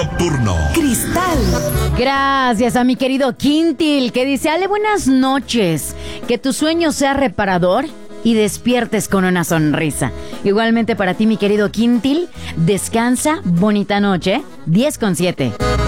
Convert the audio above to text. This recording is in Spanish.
nocturno. Cristal. Gracias a mi querido Quintil, que dice: Ale, buenas noches. Que tu sueño sea reparador y despiertes con una sonrisa. Igualmente para ti, mi querido Quintil, descansa, bonita noche. 10:07.